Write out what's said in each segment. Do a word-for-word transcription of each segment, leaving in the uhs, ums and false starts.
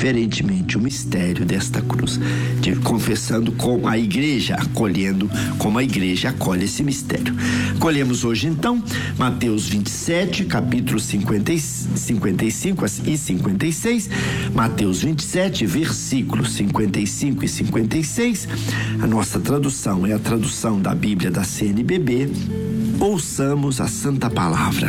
diferentemente o mistério desta cruz, de, confessando com a igreja, acolhendo como a igreja acolhe esse mistério. Acolhemos hoje então Mateus vinte e sete, capítulos cinquenta e cinquenta e cinco e cinquenta e seis, Mateus vinte e sete, versículos cinquenta e cinco e cinquenta e seis. A nossa tradução é a tradução da Bíblia da C N B B. Ouçamos a Santa Palavra.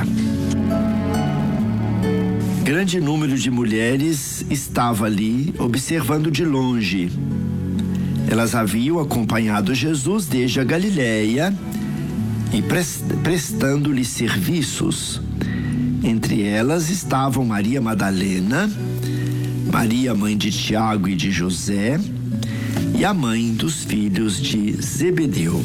Grande número de mulheres estava ali observando de longe. Elas haviam acompanhado Jesus desde a Galileia e prestando-lhe serviços. Entre elas estavam Maria Madalena, Maria, mãe de Tiago e de José, e a mãe dos filhos de Zebedeu.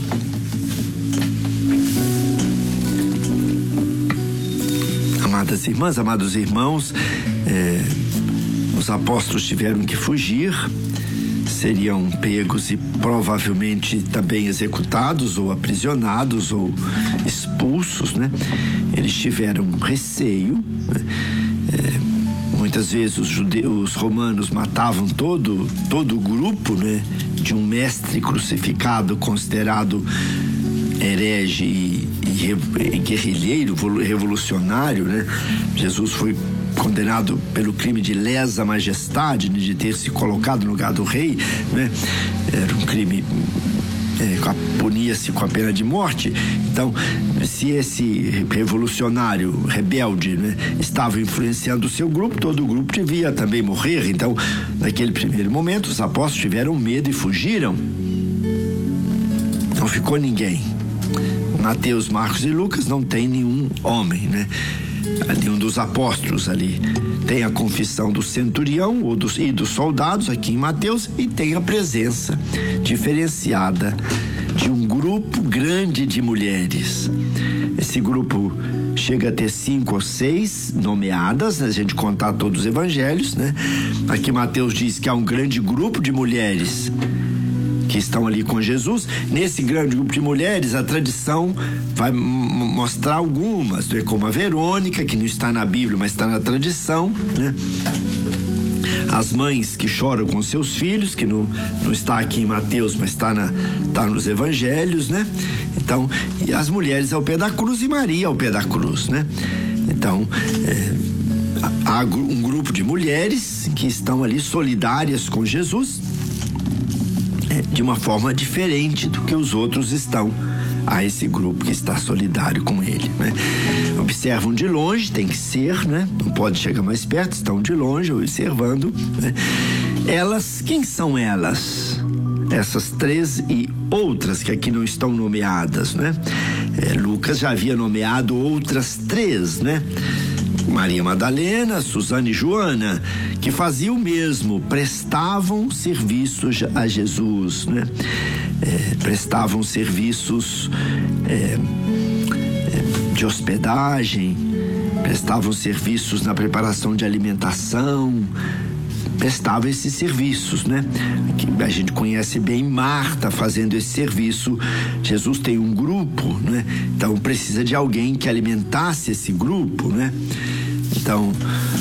Amadas irmãs, amados irmãos, eh, os apóstolos tiveram que fugir, seriam pegos e provavelmente também executados ou aprisionados ou expulsos, né? Eles tiveram receio, né? É, muitas vezes os judeus, os romanos matavam todo, todo o grupo, né? De um mestre crucificado considerado herege e, e, e guerrilheiro, revolucionário, né? Jesus foi condenado pelo crime de lesa majestade, de ter se colocado no lugar do rei, né? Era um crime, é, punia-se com a pena de morte. Então, se esse revolucionário rebelde, né, estava influenciando o seu grupo, todo o grupo devia também morrer. Então, naquele primeiro momento, os apóstolos tiveram medo e fugiram. Não ficou ninguém. Mateus, Marcos e Lucas não tem nenhum homem, né? Nenhum dos apóstolos ali. Tem a confissão do centurião ou dos, e dos soldados aqui em Mateus, e tem a presença diferenciada de um grupo grande de mulheres. Esse grupo chega a ter cinco ou seis nomeadas, né? A gente contar todos os evangelhos, né? Aqui Mateus diz que há um grande grupo de mulheres que estão ali com Jesus. Nesse grande grupo de mulheres, a tradição vai m- mostrar algumas, né? Como a Verônica, que não está na Bíblia, mas está na tradição, né? As mães que choram com seus filhos, que não, não está aqui em Mateus, mas está, na, está nos evangelhos, né? Então, e as mulheres ao pé da cruz e Maria ao pé da cruz, né? Então, é, há um grupo de mulheres que estão ali solidárias com Jesus, de uma forma diferente do que os outros estão a esse grupo que está solidário com ele, né? Observam de longe, tem que ser, né? Não pode chegar mais perto, estão de longe observando, né? Elas, quem são elas? Essas três e outras que aqui não estão nomeadas, né? É, Lucas já havia nomeado outras três, né? Maria Madalena, Susana e Joana, que faziam o mesmo, prestavam serviços a Jesus, né? É, prestavam serviços é, é, de hospedagem, prestavam serviços na preparação de alimentação, prestavam esses serviços, né? A gente conhece bem Marta fazendo esse serviço. Jesus tem um grupo, né? Então precisa de alguém que alimentasse esse grupo, né? Então,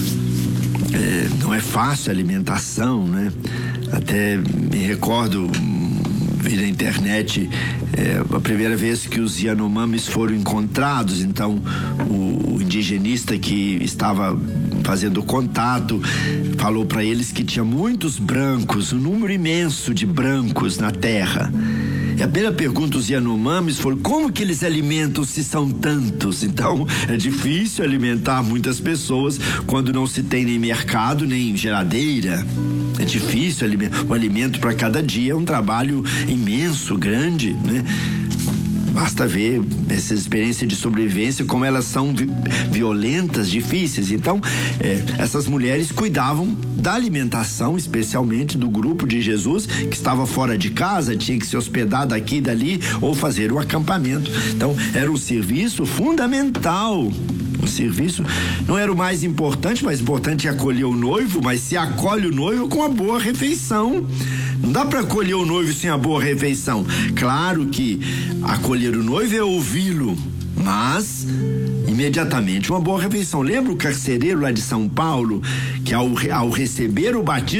é, não é fácil a alimentação, né? Até me recordo, vi na internet, é, a primeira vez que os Yanomamis foram encontrados. Então, o, o indigenista que estava fazendo contato falou para eles que tinha muitos brancos, um número imenso de brancos na terra. E a primeira pergunta dos Yanomamis foi: como que eles alimentam se são tantos? Então, é difícil alimentar muitas pessoas quando não se tem nem mercado, nem geladeira. É difícil alimentar. O alimento para cada dia é um trabalho imenso, grande, né? Basta ver essa experiência de sobrevivência, como elas são vi- violentas, difíceis. Então, é, essas mulheres cuidavam da alimentação, especialmente do grupo de Jesus, que estava fora de casa, tinha que se hospedar daqui e dali, ou fazer o acampamento. Então, era um serviço fundamental. O serviço não era o mais importante, mas importante é acolher o noivo, mas se acolhe o noivo com a boa refeição. Não dá para acolher o noivo sem a boa refeição. Claro que acolher o noivo é ouvi-lo, mas imediatamente uma boa refeição. Lembra o carcereiro lá de São Paulo, que ao, ao receber o batismo